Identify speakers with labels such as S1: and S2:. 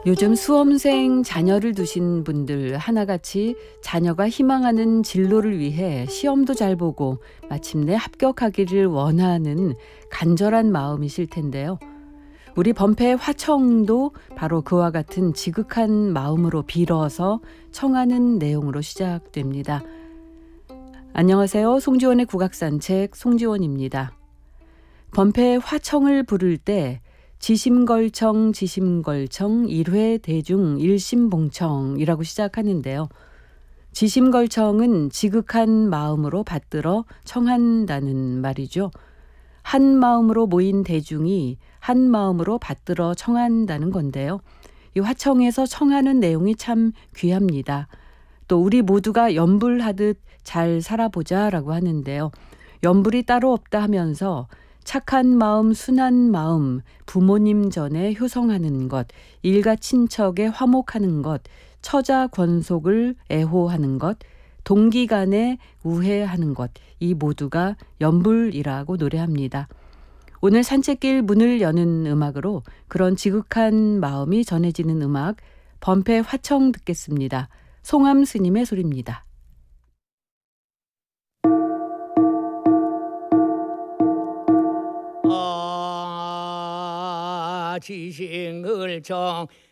S1: 요즘 수험생 자녀를 두신 분들 하나같이 자녀가 희망하는 진로를 위해 시험도 잘 보고 마침내 합격하기를 원하는 간절한 마음이실 텐데요. 우리 범패 화청도 바로 그와 같은 지극한 마음으로 빌어서 청하는 내용으로 시작됩니다. 안녕하세요. 송지원의 국악산책 송지원입니다. 범패 화청을 부를 때 지심걸청 지심걸청 일회대중 일심봉청이라고 시작하는데요. 지심걸청은 지극한 마음으로 받들어 청한다는 말이죠. 한 마음으로 모인 대중이 한 마음으로 받들어 청한다는 건데요. 이 화청에서 청하는 내용이 참 귀합니다. 또 우리 모두가 염불하듯 잘 살아보자라고 하는데요. 염불이 따로 없다 하면서 착한 마음, 순한 마음, 부모님 전에 효성하는 것, 일가 친척에 화목하는 것, 처자 권속을 애호하는 것, 동기 간에 우애하는 것, 이 모두가 염불이라고 노래합니다. 오늘 산책길 문을 여는 음악으로 그런 지극한 마음이 전해지는 음악, 범패 화청 듣겠습니다. 송암 스님의 소리입니다.
S2: 지심걸청